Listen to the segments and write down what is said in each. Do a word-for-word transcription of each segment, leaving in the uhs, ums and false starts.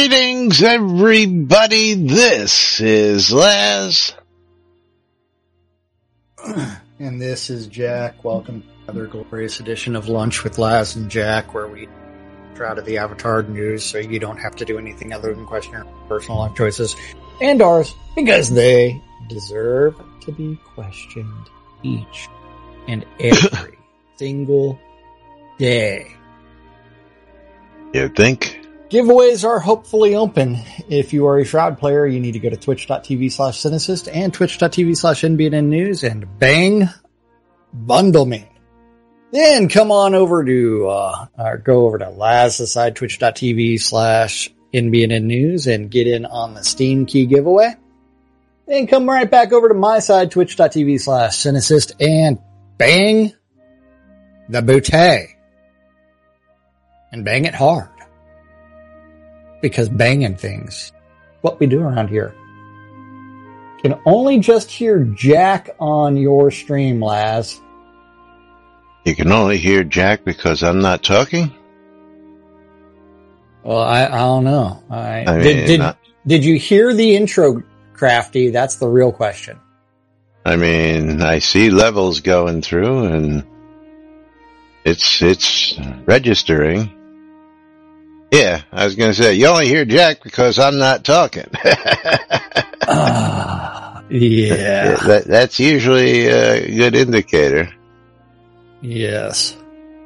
Greetings, everybody. This is Laz. And this is Jack. Welcome to another glorious edition of Lunch with Laz and Jack, where we are out of the Avatar news so you don't have to do anything other than question your personal life choices and ours, because they deserve to be questioned each and every single day. You think? Giveaways are hopefully open. If you are a Shroud player, you need to go to twitch.tv slash Cynicist and twitch.tv slash NBN News and bang, bundle me. Then come on over to, uh, or go over to Laz's side, twitch.tv slash NBN News and get in on the Steam key giveaway. Then come right back over to my side, twitch.tv slash Cynicist and bang the bootay. And bang it hard. Because banging things, what we do around here. Can only just hear Jack on your stream, Laz. You can only hear Jack because I'm not talking? Well, I, I don't know. I, I mean, did, did, not, did you hear the intro, Crafty? That's the real question. I mean, I see levels going through and it's, it's registering. Yeah, I was going to say, you only hear Jack because I'm not talking. uh, yeah. That, that's usually a good indicator. Yes.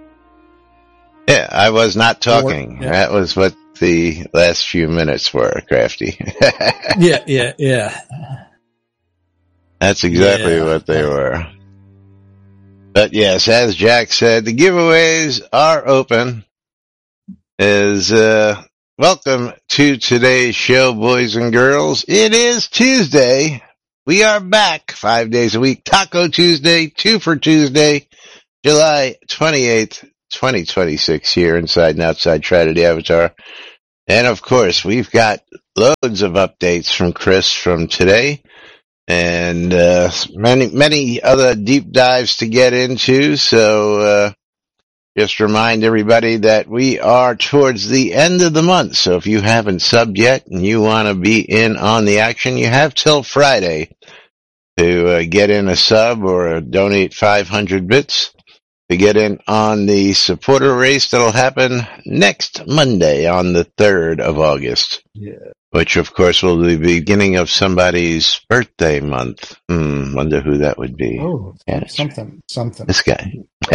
Yeah, I was not talking. Or, yeah. That was what the last few minutes were, Crafty. yeah, yeah, yeah. That's exactly yeah. what they were. But yes, as Jack said, the giveaways are open. Is uh welcome to today's show, boys and girls. It is Tuesday. We are back five days a week. Taco Tuesday, two for Tuesday, July twenty-eighth, twenty twenty-six, here inside and outside Trinity Avatar. And of course, we've got loads of updates from Chris from today and uh many many other deep dives to get into. So uh just remind everybody that we are towards the end of the month, so if you haven't subbed yet and you want to be in on the action, you have till Friday to uh, get in a sub or donate five hundred bits to get in on the supporter race that'll happen next Monday on the third of August. Yeah. Which, of course, will be the beginning of somebody's birthday month. Hmm, wonder who that would be. Oh, yeah, something, something. This guy.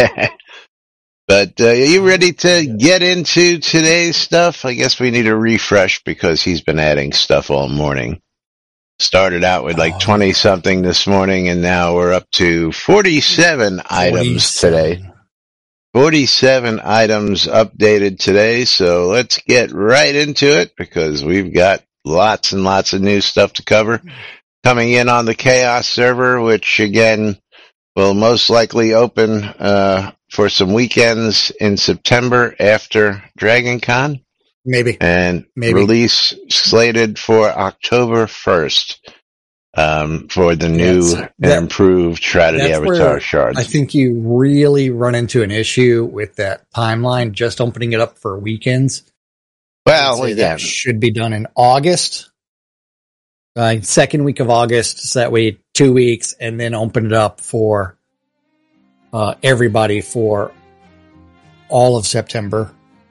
But uh, are you ready to get into today's stuff? I guess we need a refresh because he's been adding stuff all morning. Started out with like twenty-something this morning, and now we're up to forty-seven items today. forty-seven items updated today, so let's get right into it because we've got lots and lots of new stuff to cover. Coming in on the Chaos server, which again will most likely open uh for some weekends in September after Dragon Con. Maybe. And Maybe. Release slated for October first um, for the new that's, and that, improved Trinity Avatar shards. I think you really run into an issue with that timeline, just opening it up for weekends. Well, yeah. That should be done in August. Uh, second week of August, so that way two weeks, and then open it up for Uh, everybody for all of September.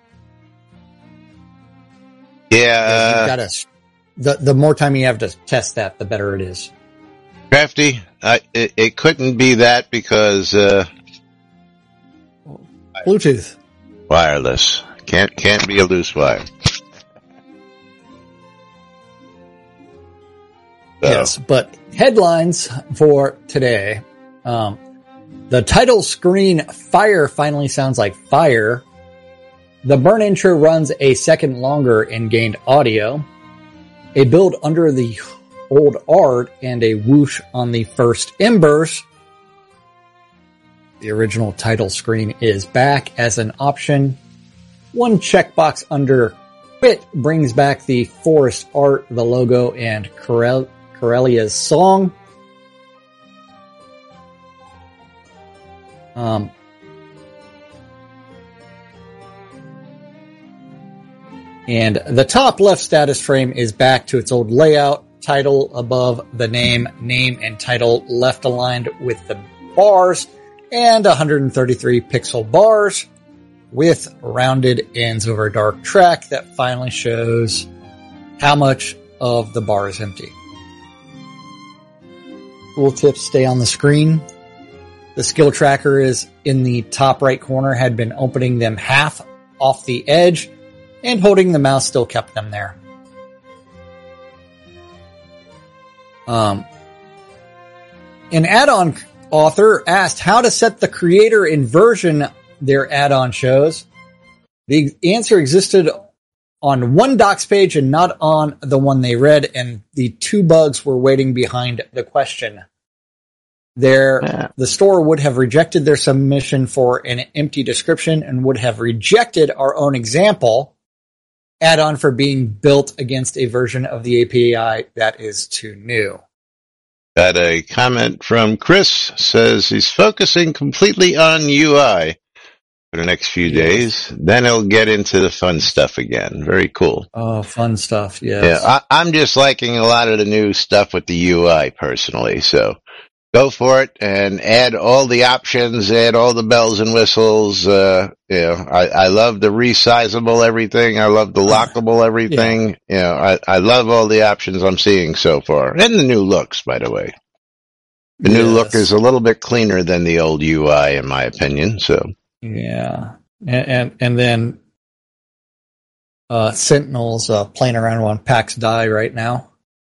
Yeah. You gotta, the, the more time you have to test that, the better it is. Crafty, I, it, it couldn't be that because, uh, Bluetooth. Wireless. Can't, can't be a loose wire. So. Yes, but headlines for today, um, the title screen Fire finally sounds like fire. The burn intro runs a second longer and gained audio. A build under the old art and a whoosh on the first embers. The original title screen is back as an option. One checkbox under quit brings back the forest art, the logo, and Corel- Corellia's song. Um, And the top left status frame is back to its old layout. Title above the name, name and title left aligned with the bars, and one hundred thirty-three pixel bars with rounded ends over a dark track that finally shows how much of the bar is empty. Tooltips stay on the screen. The skill tracker is in the top right corner, had been opening them half off the edge, and holding the mouse still kept them there. Um, an add-on author asked how to set the creator inversion their add-on shows. The answer existed on one docs page and not on the one they read, and the two bugs were waiting behind the question. Their, yeah. The store would have rejected their submission for an empty description and would have rejected our own example add-on for being built against a version of the A P I that is too new. Got a comment from Chris, says he's focusing completely on U I for the next few yes. days. Then he'll get into the fun stuff again. Very cool. Oh, fun stuff, yes. Yeah. I, I'm just liking a lot of the new stuff with the U I personally, so go for it and add all the options, add all the bells and whistles. Uh, you know, I, I love the resizable everything. I love the lockable everything. Yeah. You know, I, I love all the options I'm seeing so far. And the new looks, by the way. The yes. new look is a little bit cleaner than the old U I, in my opinion, so. Yeah. And, and, and then, uh, Sentinel's, uh, playing around on PAX Die right now.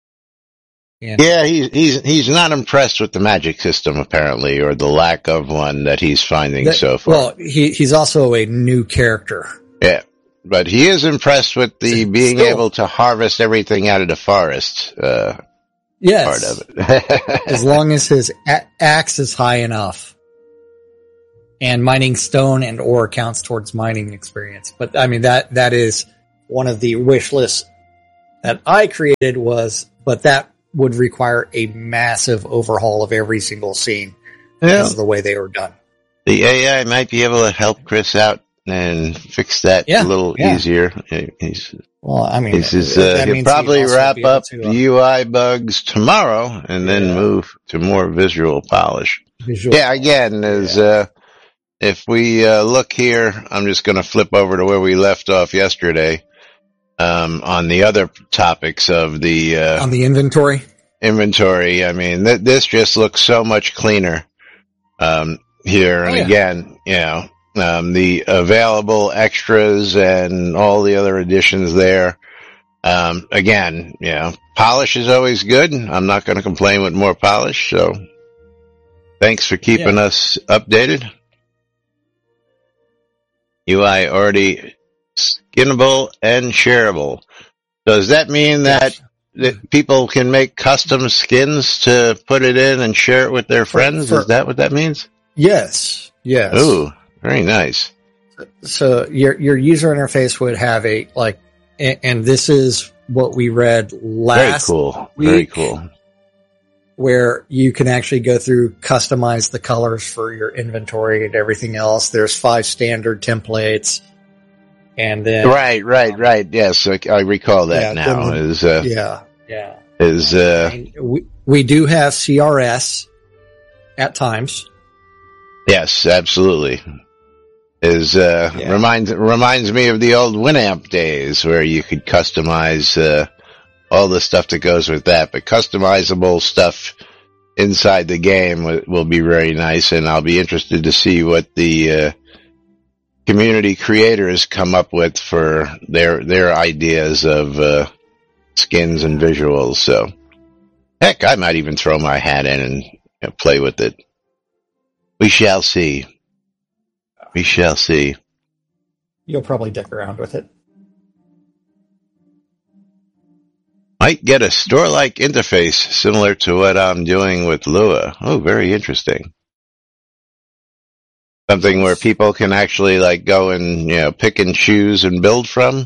And yeah, he's he's he's not impressed with the magic system apparently, or the lack of one that he's finding that, so far. Well, he he's also a new character. Yeah, but he is impressed with the so, being still, able to harvest everything out of the forest. Uh, yes, part of it. As long as his a- axe is high enough, and mining stone and ore counts towards mining experience. But I mean that that is one of the wish lists that I created was, but that would require a massive overhaul of every single scene yeah. because of the way they were done. The A I might be able to help Chris out and fix that yeah, a little yeah. easier. He's, well, I mean, he's, is, uh, he'll probably wrap up to, uh, U I bugs tomorrow and then yeah. move to more visual polish. Visual yeah, again, as yeah. uh, if we uh, look here, I'm just going to flip over to where we left off yesterday. Um, on the other topics of the, uh, on the inventory, inventory. I mean, th- this just looks so much cleaner, um, here. And oh, yeah. again, you know, um, the available extras and all the other additions there. Um, again, you know, polish is always good. I'm not going to complain with more polish. So thanks for keeping yeah. us updated. U I already skinnable and shareable. Does that mean that, yes. that people can make custom skins to put it in and share it with their friends? For, for, Is that what that means? Yes. Yes. Ooh, very nice. So your your user interface would have a like, and, and this is what we read last. Very cool. Week, very cool. Where you can actually go through, customize the colors for your inventory and everything else. There's five standard templates. And then, right, right, um, right. Yes, I, I recall that yeah, now. The, is uh, yeah, yeah. Is uh, I mean, we we do have C R S at times. Yes, absolutely. Is uh, yeah. reminds reminds me of the old Winamp days where you could customize uh, all the stuff that goes with that, but customizable stuff inside the game will, will be very nice, and I'll be interested to see what the uh, community creators come up with for their their ideas of uh, skins and visuals. So, heck, I might even throw my hat in and you know, play with it. We shall see. We shall see. You'll probably dick around with it. Might get a store-like interface similar to what I'm doing with Lua. Oh, very interesting. Something where people can actually like go and, you know, pick and choose and build from.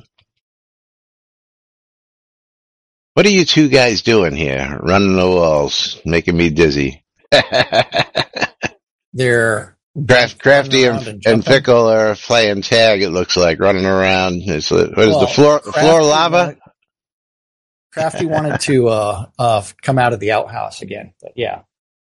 What are you two guys doing here? Running the walls, making me dizzy. They're Craft, Crafty and, and, and Fickle are playing tag, it looks like, running around. It's, what is well, the floor, floor lava? Wanted, Crafty wanted to, uh, uh, come out of the outhouse again, but yeah.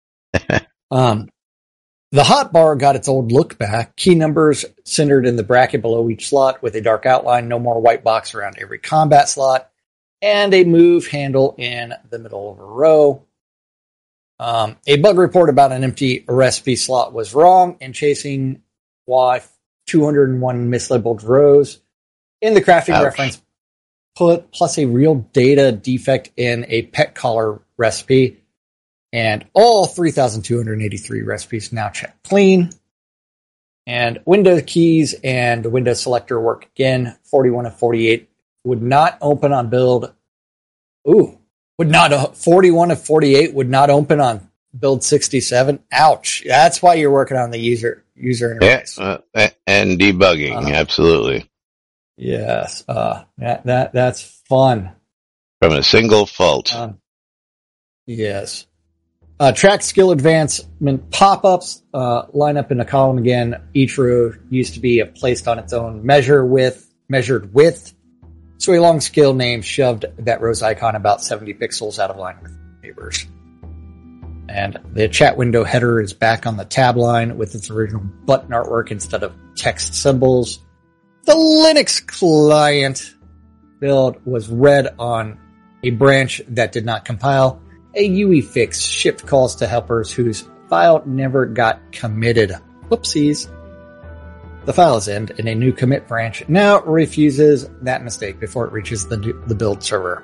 um, the hot bar got its old look back. Key numbers centered in the bracket below each slot with a dark outline, no more white box around every combat slot, and a move handle in the middle of a row. Um, a bug report about an empty recipe slot was wrong, and chasing why two hundred one mislabeled rows in the crafting Ouch. reference put plus a real data defect in a pet collar recipe, and all three thousand two hundred eighty-three recipes now check clean. And window keys and window selector work again. forty-one of forty-eight would not open on build. Ooh. Would not, forty-one of forty-eight would not open on build sixty-seven. Ouch. That's why you're working on the user user interface. Yeah, uh, and debugging, uh, absolutely. Yes, uh, that, that that's fun. From a single fault. Um, yes. Uh, track skill advancement pop-ups uh, line up in a column again. Each row used to be placed on its own measure width, measured width. So a long skill name shoved that row's icon about seventy pixels out of line with neighbors. And the chat window header is back on the tab line with its original button artwork instead of text symbols. The Linux client build was read on a branch that did not compile. A U E fix shipped calls to helpers whose file never got committed. Whoopsies. The file is end, and a new commit branch now refuses that mistake before it reaches the the build server.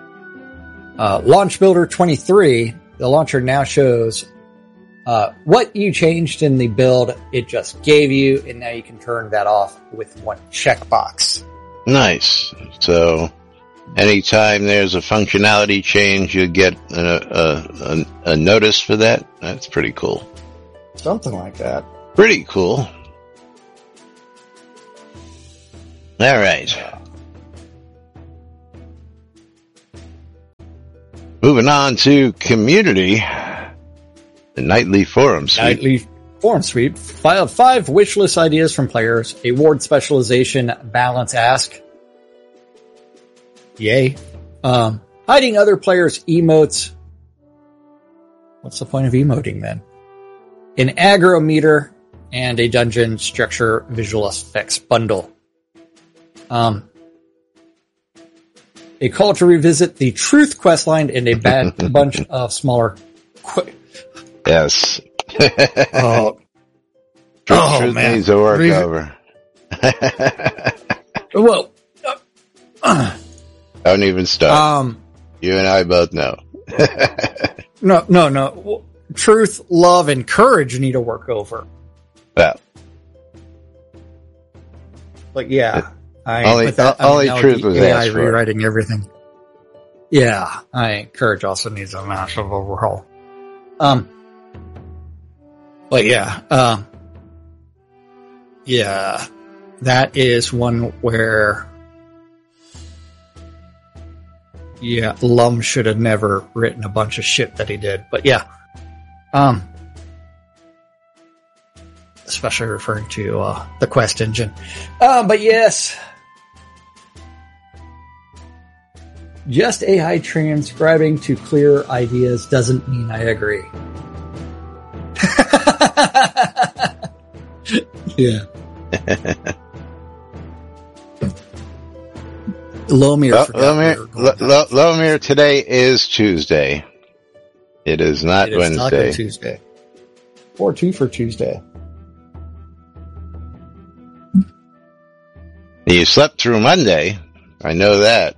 Uh, Launch Builder twenty-three, the launcher now shows uh, what you changed in the build it just gave you, and now you can turn that off with one checkbox. Nice. So, anytime there's a functionality change, you get a, a, a, a notice for that. That's pretty cool. Something like that. Pretty cool. All right. Moving on to community, the nightly forum suite. Nightly forum suite filed five wish list ideas from players. A ward specialization balance ask. Yay. Um, hiding other players' emotes. What's the point of emoting then? An aggro meter and a dungeon structure visual effects bundle. Um, a call to revisit the Truth questline and a bad bunch of smaller. Qu- yes. oh, Truth, oh truth man, needs a work Re- over. well, uh, uh, don't even start. Um, you and I both know. no, no, no. Truth, love, and courage need to work over. Well, but yeah. I, only that, only I mean, truth was A I asked for. Rewriting everything. Yeah, I Courage also needs a massive overhaul. Um, but yeah, um, yeah, that is one where, yeah, Lum should have never written a bunch of shit that he did. But yeah, um. especially referring to uh, the Quest engine. Uh, but yes, just A I transcribing to clear ideas doesn't mean I agree. yeah. Lomir, L- Lomir, L- Lomir, today is Tuesday. It is not it is Wednesday. Taco Tuesday. Or two for Tuesday. You slept through Monday. I know that.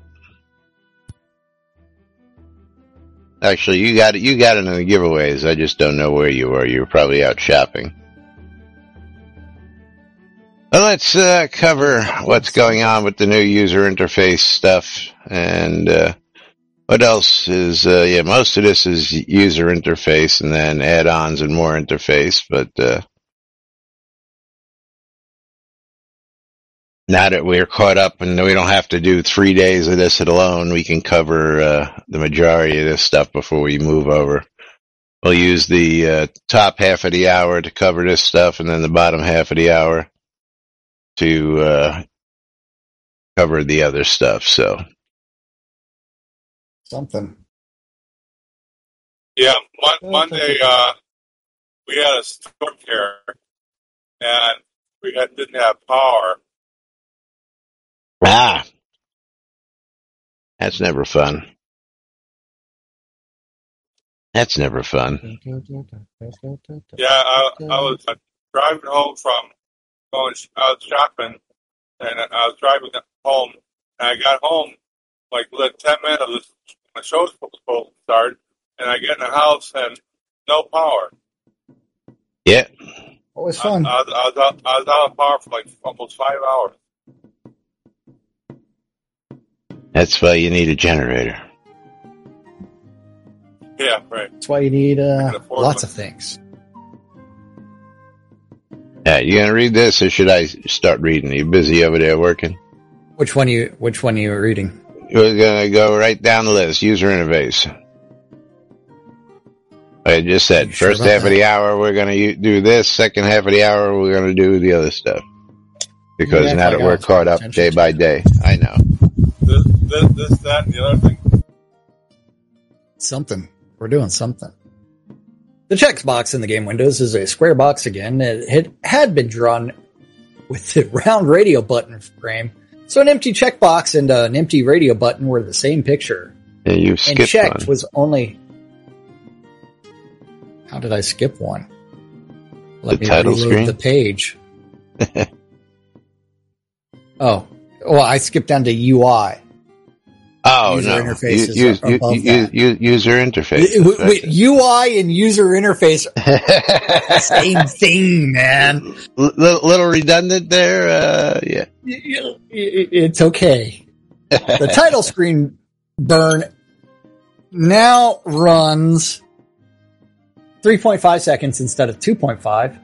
Actually, you got it. You got it in the giveaways. I just don't know where you were. You were probably out shopping. Well, let's uh, cover what's going on with the new user interface stuff, and uh, what else is. Uh, yeah, most of this is user interface, and then add-ons and more interface. But uh, now that we're caught up and we don't have to do three days of this alone, we can cover uh, the majority of this stuff before we move over. we'll use the uh, top half of the hour to cover this stuff, and then the bottom half of the hour to uh, cover the other stuff. So Something. Yeah, mon- Monday uh, we had a storm here, and we had, didn't have power. ah, that's never fun. That's never fun. Yeah, I, I was uh, driving home from going. I was shopping, and I was driving home, and I got home like within ten minutes. My show was supposed to start, and I get in the house and no power. Yeah, Always fun. I, I, was, I, was out, I was out of power for like almost five hours. that's why you need a generator. Yeah, right. That's why you need uh, lots one. of things. Yeah, you gonna read this, or should I start reading? Are you busy over there working? Which one you? Which one are you reading? We're gonna go right down the list. User interface. I just said, You sure first about half that? of the hour we're gonna u- do this. Second half of the hour we're gonna do the other stuff. Because act now like that I we're was caught paying up attention day to by it. day, I know. This, this, this, that, and the other thing. Something. We're doing something. The checkbox in the game windows is a square box again. It had, had been drawn with the round radio button frame. So an empty checkbox and uh, an empty radio button were the same picture. Yeah, you And skipped checked one. was only... How did I skip one? Let The me title reload screen? the page. Oh. Well, I skipped down to U I. Oh User no, interface is U- u- above u- that. u- user interface. Wait, wait, U I and user interface are same thing, man. little, little redundant there. Uh, yeah. It's okay. The title screen burn now runs three point five seconds instead of two point five.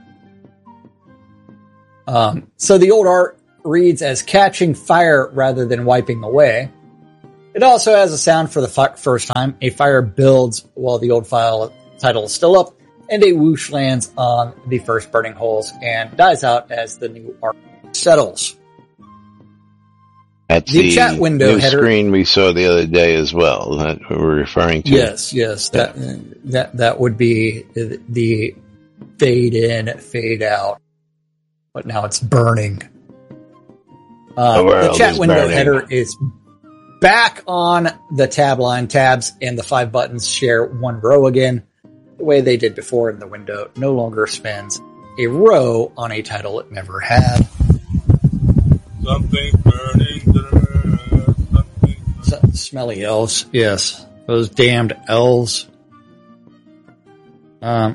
Um, so the old art reads as catching fire rather than wiping away. It also has a sound for the f- first time. A fire builds while the old file title is still up, and a whoosh lands on the first burning holes and dies out as the new art settles. That's The the, chat window new header- screen we saw the other day as well. That we're referring to. Yes, yes, that that that would be the fade in, fade out, but now it's burning. Uh, The the, world chat is window burning. header is back on the tab line. Tabs and the five buttons share one row again, the way they did before, and the window no longer spans a row on a title it never had. Something burning. Something. So, smelly elves, yes, those damned elves. Um.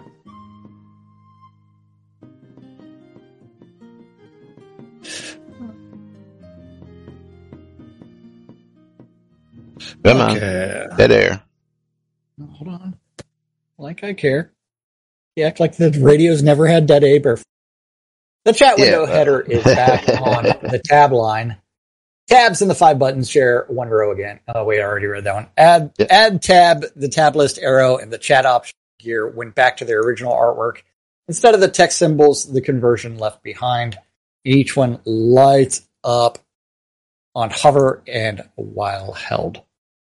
Come on, Okay. dead air. Hold on. Like I care. You act like the radio's never had dead air. before. The chat window Yeah. header is back on the tab line. Tabs and the five buttons share one row again. Oh wait, I already read that one. Add Yeah. add tab, the tab list arrow, and the chat option gear went back to their original artwork. Instead of the text symbols, the conversion left behind. Each one lights up on hover and while held.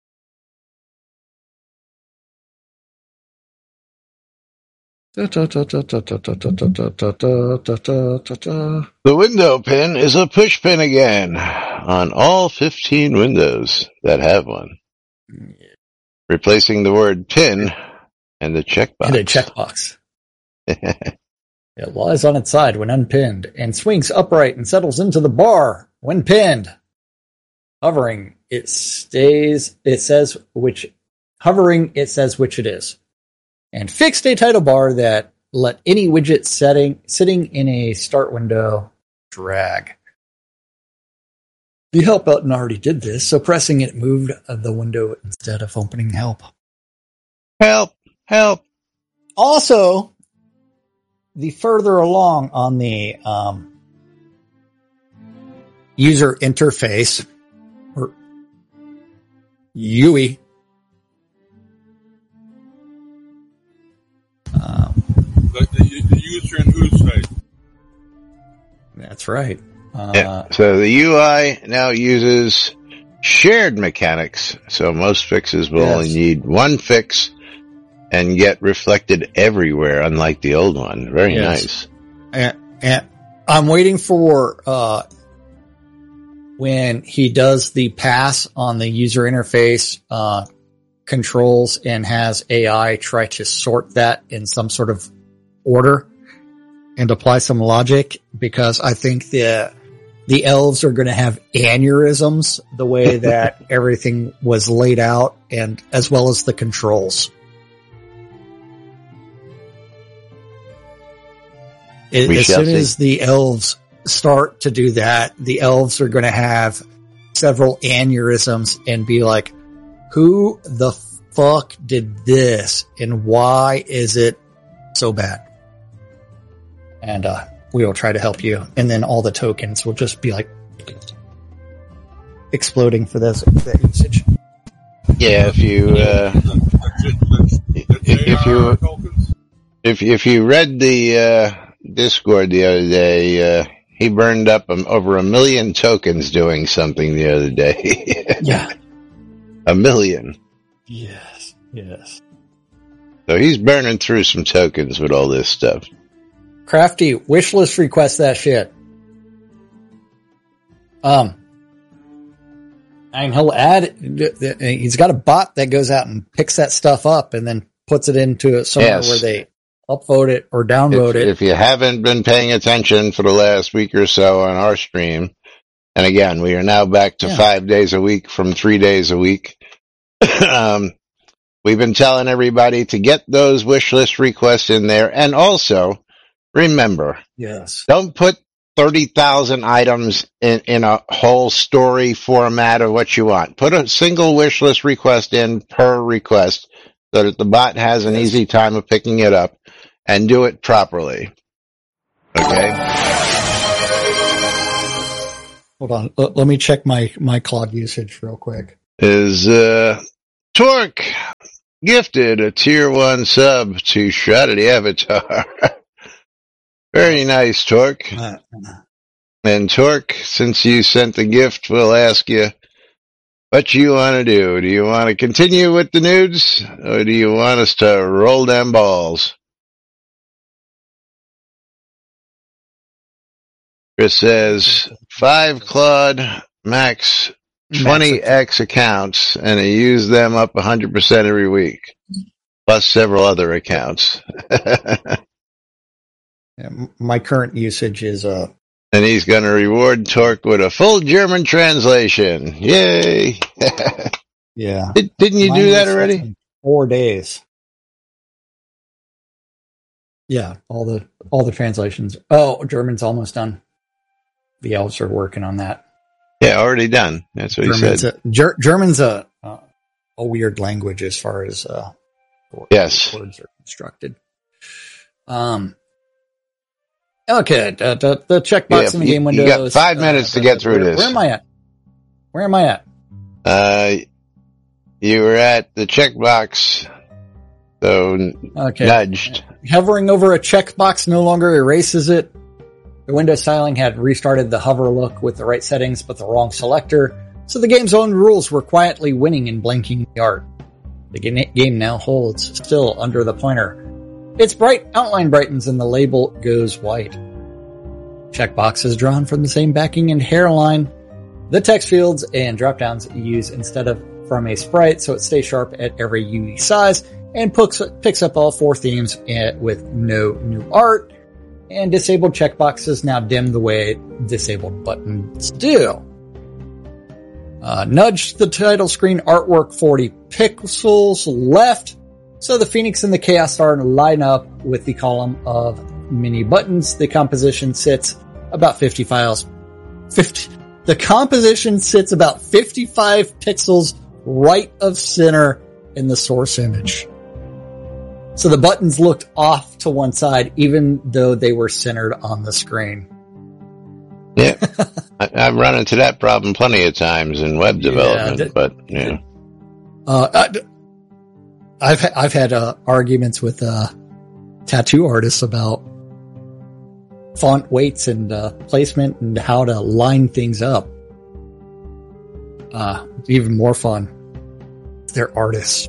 The window pin is a push pin again on all fifteen windows that have one, replacing the word pin and the checkbox. And a checkbox. It lies on its side when unpinned and swings upright and settles into the bar when pinned. Hovering, it stays, it says which, hovering, it says which it is. And fixed a title bar that let any widget setting, sitting in a start window drag. The help button already did this, so pressing it moved the window instead of opening help. Help! Help! Also, the further along on the um, user interface, or U I, right. Uh, yeah. So the U I now uses shared mechanics. So most fixes will yes. only need one fix and get reflected everywhere, unlike the old one. Very yes. nice. And, and I'm waiting for uh, when he does the pass on the user interface uh, controls and has A I try to sort that in some sort of order and apply some logic, because I think the the elves are going to have aneurysms the way that everything was laid out, and as well as the controls. It, as soon see. as the elves start to do that, the elves are going to have several aneurysms and be like, who the fuck did this and why is it so bad? And uh, we will try to help you. And then all the tokens will just be like exploding for this that usage. Yeah, if you uh, if you if if you read the uh, Discord the other day, uh, he burned up um, over a million tokens doing something the other day. Yeah, a million. Yes, yes. So he's burning through some tokens with all this stuff. Crafty, wishlist request that shit. Um, and he'll add, he's got a bot that goes out and picks that stuff up and then puts it into somewhere yes. where they upvote it or download if, it. If you haven't been paying attention for the last week or so on our stream, and again, we are now back to yeah. five days a week from three days a week. um, we've been telling everybody to get those wish list requests in there. And also, remember, yes, don't put thirty thousand items in, in a whole story format of what you want. Put a single wish list request in per request so that the bot has an yes. easy time of picking it up, and do it properly. Okay? Hold on. L- let me check my, my Claude usage real quick. Is, uh, Torque gifted a tier one sub to Shrouded Avatar. Very nice, Torque. Uh, and Torque, since you sent the gift, we'll ask you what you want to do. Do you want to continue with the nudes, or do you want us to roll them balls? Chris says, five Claude Max twenty X accounts, and I use them up one hundred percent every week, plus several other accounts. Yeah, my current usage is uh and he's going to reward Torque with a full German translation. Yay! Yeah. Did, didn't you Mine do that already? Four days. Yeah, all the all the translations. Oh, German's almost done. The elves are working on that. Yeah, already done. That's what German's he said. A, Ger- German's a uh, a weird language as far as uh, yes. words are constructed. Um. Okay, the, the, the checkbox yeah, in the you, game window. You got five uh, minutes to get through where, this. Where am I at? Where am I at? Uh, you were at the checkbox, so okay. nudged. Hovering over a checkbox no longer erases it. The Windows styling had restarted the hover look with the right settings, but the wrong selector, so the game's own rules were quietly winning and blanking the art. The game now holds still under the pointer. Its bright outline brightens and the label goes white. Checkbox is drawn from the same backing and hairline. The text fields and drop-downs use instead of from a sprite, so it stays sharp at every U I size and picks, picks up all four themes with no new art. And disabled checkboxes now dim the way disabled buttons do. Uh, nudge the title screen artwork forty pixels left, so the Phoenix and the Chaos Star line up with the column of mini buttons. The composition sits about fifty files. fifty The composition sits about fifty-five pixels right of center in the source image. So the buttons looked off to one side, even though they were centered on the screen. Yeah, I've run into that problem plenty of times in web development, yeah, but yeah. Uh, I've I've had uh, arguments with uh, tattoo artists about font weights and uh, placement and how to line things up. Uh, even more fun. They're artists.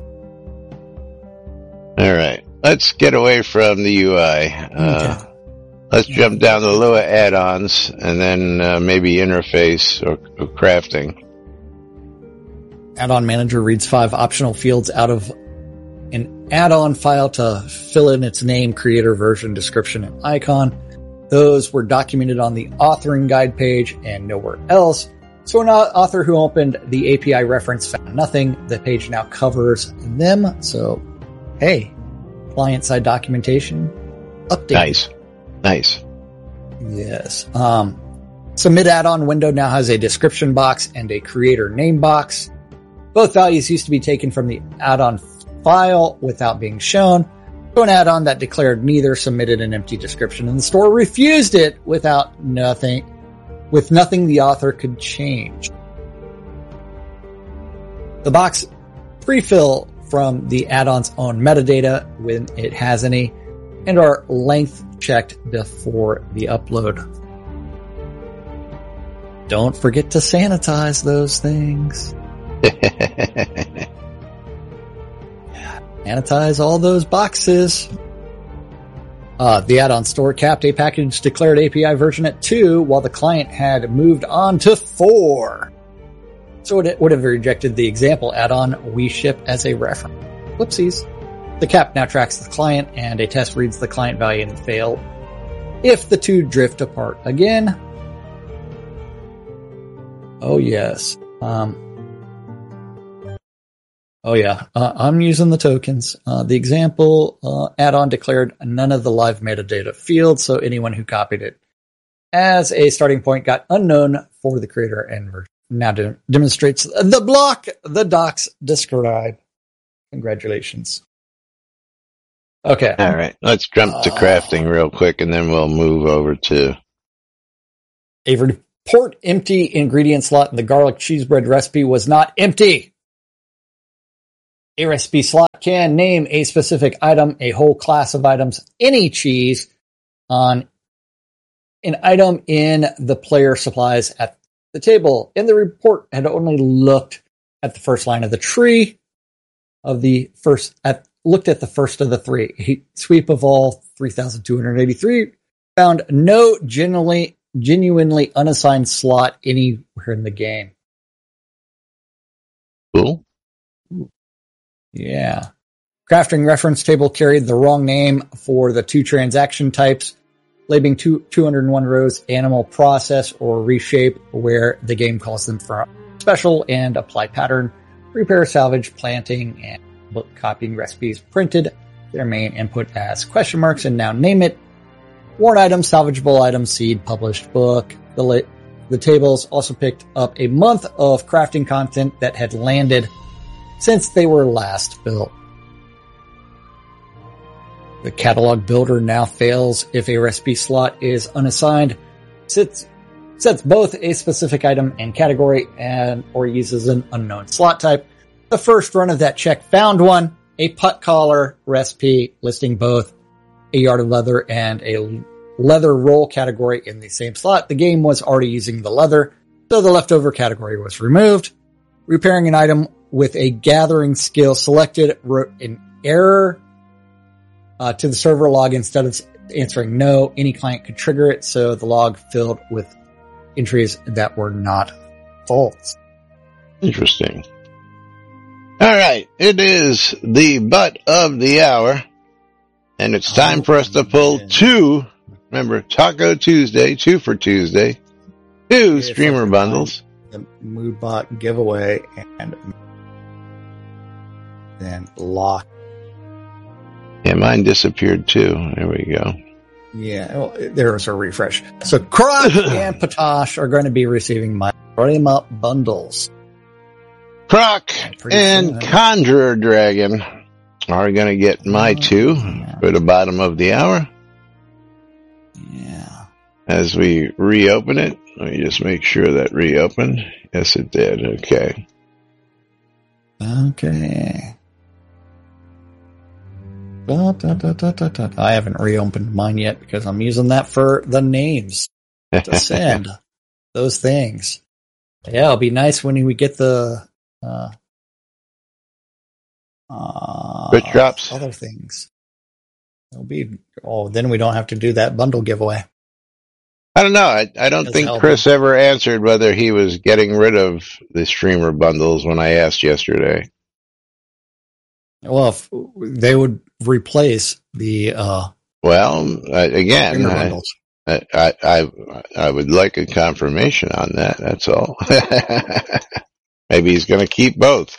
All right. Let's get away from the U I. Uh, okay. Let's yeah. jump down to Lua add-ons and then uh, maybe interface or, or crafting. Add-on manager reads five optional fields out of an add-on file to fill in its name, creator, version, description, and icon. Those were documented on the authoring guide page and nowhere else. So an author who opened the A P I reference found nothing. The page now covers them. So, hey, client-side documentation update. Nice. Nice. Yes. Um, submit add-on window now has a description box and a creator name box. Both values used to be taken from the add-on file without being shown. So an add-on that declared neither submitted an empty description and the store refused it without nothing, with nothing the author could change. The box pre-fill from the add-on's own metadata when it has any and are length checked before the upload. Don't forget to sanitize those things. Sanitize all those boxes. Uh, the add-on store capped a package declared A P I version at two while the client had moved on to four. So it would have rejected the example add-on we ship as a reference. Whoopsies. The cap now tracks the client and a test reads the client value and fail if the two drift apart again. Oh yes. Um, Oh yeah, uh, I'm using the tokens. Uh, the example uh, add-on declared none of the live metadata fields, so anyone who copied it as a starting point got unknown for the creator and version. Now de- demonstrates the block the docs describe. Congratulations. Okay. All right, let's jump to crafting real quick, and then we'll move over to a report empty ingredient slot in the garlic cheese bread recipe was not empty. A recipe slot can name a specific item, a whole class of items, any cheese on an item in the player supplies at the table. And the report had only looked at the first line of the tree of the first, at, looked at the first of the three. A sweep of all three thousand two hundred eighty-three found no genuinely, genuinely unassigned slot anywhere in the game. Cool. Yeah. Crafting reference table carried the wrong name for the two transaction types, labeling two, two hundred one rows animal process or reshape, where the game calls them for special and apply pattern, repair, salvage, planting, and book copying recipes printed their main input as question marks and now name it. Worn items, salvageable items, seed, published book. The, li- the tables also picked up a month of crafting content that had landed since they were last built. The catalog builder now fails if a recipe slot is unassigned, sets, sets both a specific item and category and or uses an unknown slot type. The first run of that check found one, a putt collar recipe listing both a yard of leather and a leather roll category in the same slot. The game was already using the leather, so the leftover category was removed. Repairing an item with a gathering skill selected wrote an error uh, to the server log instead of answering no. Any client could trigger it, so the log filled with entries that were not false. Interesting. All right, it is the butt of the hour, and it's time oh, for us to pull man. two. Remember, Taco Tuesday, two for Tuesday, two yeah, streamer bundles. The Moodbot giveaway and then lock. Yeah, mine disappeared too. There we go. Yeah, well, there's a refresh. So Croc and Patosh are going to be receiving my Frame Up bundles. Croc and Conjurer Dragon are going to get my two yeah. for the bottom of the hour. Yeah. As we reopen it, let me just make sure that reopened. Yes, it did. Okay. Okay. Da, da, da, da, da, da. I haven't reopened mine yet because I'm using that for the names to send those things. Yeah, it'll be nice when we get the uh, uh, Twitch drops. Other things. It'll be oh, then we don't have to do that bundle giveaway. I don't know. I, I don't That's think helping. Chris ever answered whether he was getting rid of the streamer bundles when I asked yesterday. Well, if they would replace the uh, Well, I, again, streamer I, bundles. I, I, I, I would like a confirmation on that. That's all. Maybe he's going to keep both.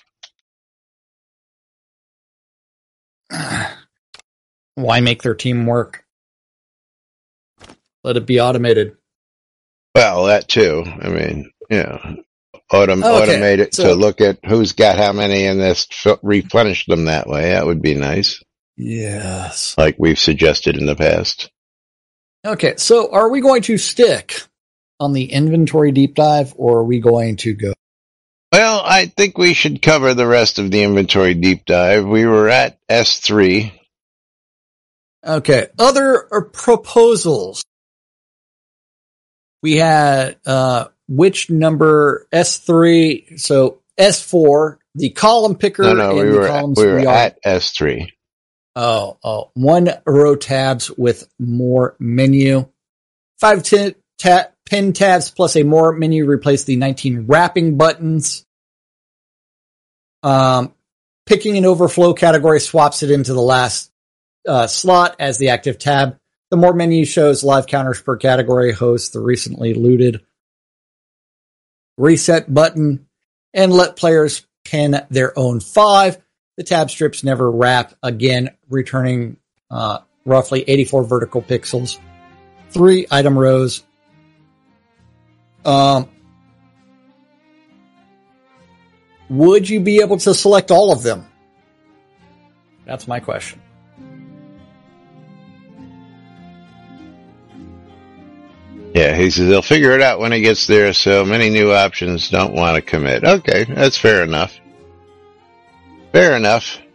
Why make their team work? Let it be automated. Well, that too. I mean, you know, autom- Oh, okay. automate it So- to look at who's got how many and this f- replenish them that way. That would be nice, Yes. like we've suggested in the past. Okay, so are we going to stick on the inventory deep dive, or are we going to go? Well, I think we should cover the rest of the inventory deep dive. We were at S three. Okay, other uh, proposals. We had uh, which number S three? So S four, the column picker. No, no, and we the were, columns we were we are- at S three. Oh, oh, one row tabs with more menu. Five t- ta- pin tabs plus a more menu replace the nineteen wrapping buttons. Um, picking an overflow category swaps it into the last uh, slot as the active tab. The more menu shows live counters per category, host the recently looted reset button, and let players pin their own five. The tab strips never wrap again, returning uh, roughly eighty-four vertical pixels. Three item rows. Um, would you be able to select all of them? That's my question. Yeah, he says he'll figure it out when he gets there, so many new options, don't want to commit. Okay, that's fair enough. Fair enough.